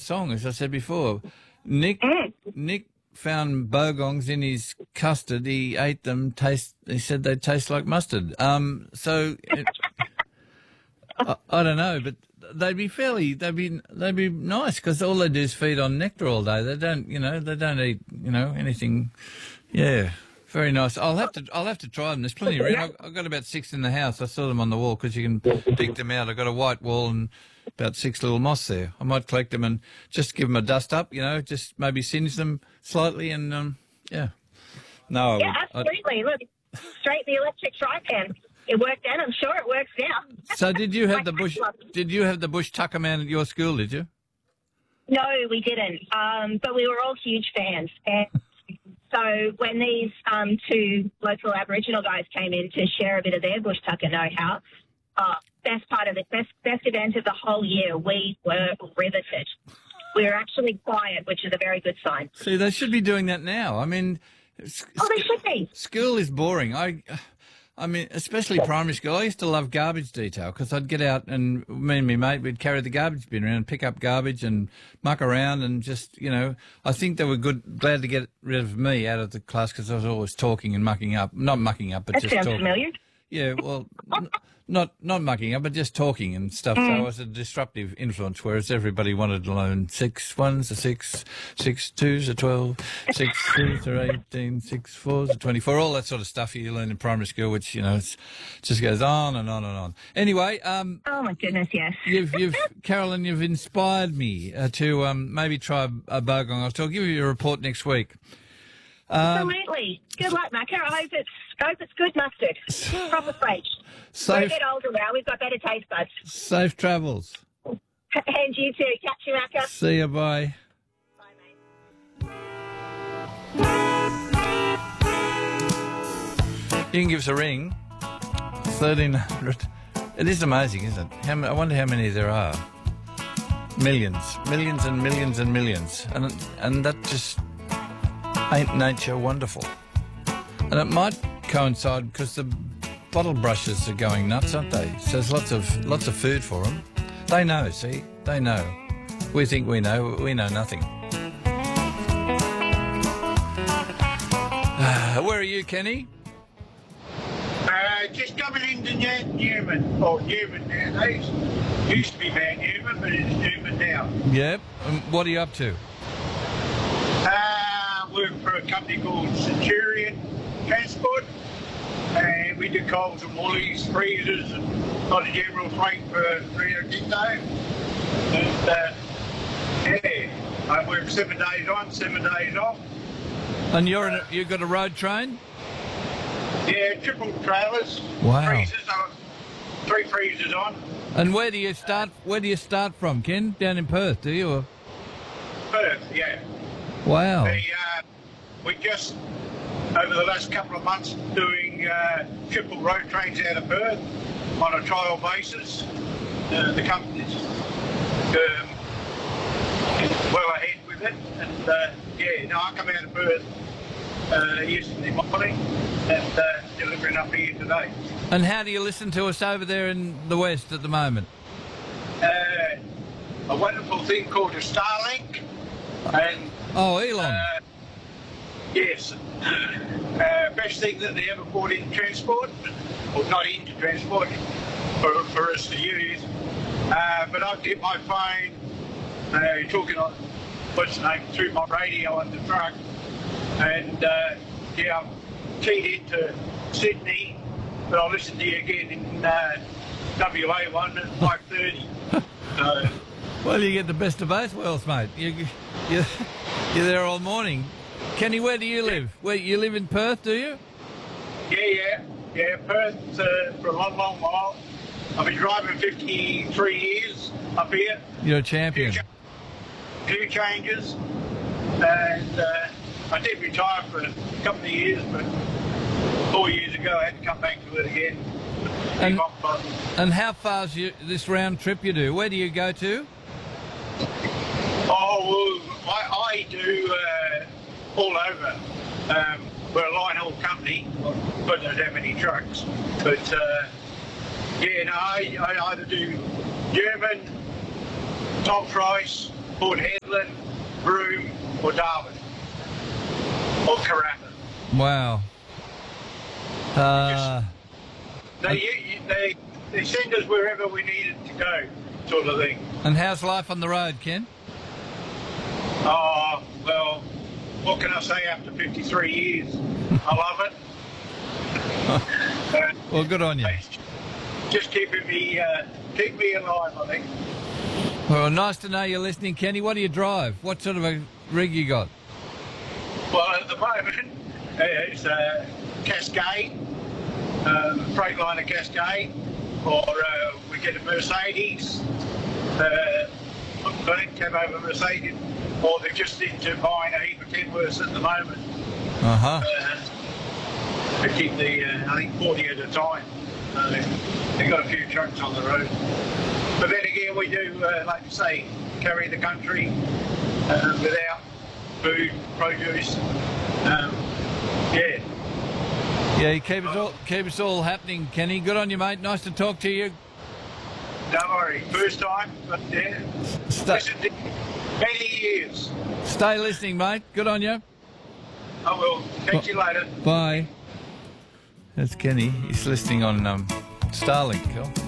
song, as I said before. Nick found bogongs in his custard. He ate them. He said they taste like mustard. I don't know, but they'd be nice because all they do is feed on nectar all day. They don't eat, anything. Yeah. Very nice. I'll have to try them. There's plenty around. I've got about 6 in the house. I saw them on the wall because you can dig them out. I've got a white wall and about 6 little moss there. I might collect them and just give them a dust up, just maybe singe them slightly and, yeah. No. Yeah, absolutely. Look, straight the electric fry pan. It worked then. I'm sure it works now. So did you have the bush tucker man at your school, did you? No, we didn't. But we were all huge fans. And so when these two local Aboriginal guys came in to share a bit of their bush tucker know-how, best part of it, best event of the whole year, we were riveted. We were actually quiet, which is a very good sign. See, they should be doing that now. I mean, they should be. School is boring. I mean, especially primary school. I used to love garbage detail because I'd get out and me and my mate, we'd carry the garbage bin around, pick up garbage and muck around and just, I think they were glad to get rid of me out of the class because I was always talking and mucking up. Not mucking up, but that just sounds talking. Familiar. Yeah, well, not mucking up, but just talking and stuff. So I was a disruptive influence, whereas everybody wanted to learn 6 1s are 6, 6 2s are 12, 6 3s are 18, 6 4s are 24, all that sort of stuff you learn in primary school, which, it just goes on and on and on. Anyway, oh my goodness, yes. Carolyn, you've inspired me to maybe try a bogong. I'll give you a report next week. Absolutely. Good luck, Macca. I hope it's good mustard. Proper fresh. We're a bit older now. We've got better taste buds. Safe travels. And you too. Catch you, Macca. See you. Bye. Bye, mate. You can give us a ring. 1300. It is amazing, isn't it? I wonder how many there are. Millions and millions and millions. And that just... ain't nature wonderful? And it might coincide because the bottle brushes are going nuts, aren't they? So there's lots of food for them. They know, see? They know. We think we know. We know nothing. Where are you, Kenny? Just coming into Newman. Or Newman nowadays. Used to be Mount Newman, but it's Newman now. Yep. What are you up to? Work for a company called Centurion Transport, and we do Coles and Woolies, freezers, and not a general freight for Rio Tinto. And I work 7 days on, 7 days off. And you've got a road train? Yeah, triple trailers. Wow. Freezers on, 3 freezers on. And where do you start? Where do you start from, Ken? Down in Perth, do you? Or? Perth, yeah. Wow. We just, over the last couple of months, doing triple road trains out of Perth on a trial basis. The company's well ahead with it. And, I come out of Perth yesterday morning and delivering up here today. And how do you listen to us over there in the West at the moment? A wonderful thing called a Starlink. And, Elon. Yes. Best thing that they ever brought in transport, or not into transport, for us to use. But I get my phone talking on, through my radio on the truck. And, I'm keyed into Sydney, but I'll listen to you again in WA1 at 5:30. So... Well, you get the best of both worlds, mate. You're there all morning. Kenny, where do you live? Where you live in Perth, do you? Yeah, Perth for a long, long while. I've been driving 53 years up here. You're a champion. Few changes, and I did retire for a couple of years, but 4 years ago I had to come back to it again. And how far's this round trip you do? Where do you go to? Oh, well, I do all over. We're a line haul company, but don't have many trucks. But I either do German, Tom Price, Port Hedland, Broome, or Darwin, or Karratha. Wow. They send us wherever we needed to go, sort of thing. And how's life on the road, Ken? Oh, well, what can I say after 53 years? I love it. Well, good on you. Just keep me alive, I think. Well, nice to know you're listening, Kenny. What do you drive? What sort of a rig you got? Well, at the moment, it's a Cascade, Freightliner Cascade, or we get a Mercedes, cab over Mercedes, or they're just into buying a heap of Kenworths at the moment. They keep the, I think, 40 at a time. They've got a few trucks on the road. But then again, we do, like you say, carry the country without food, produce. Yeah. Yeah, you keep us all happening, Kenny. Good on you, mate. Nice to talk to you. Don't worry, first time, but yeah. Listened to many years. Stay listening, mate. Good on you. I will. Catch you later. Bye. That's Kenny. He's listening on Starlink. Cool.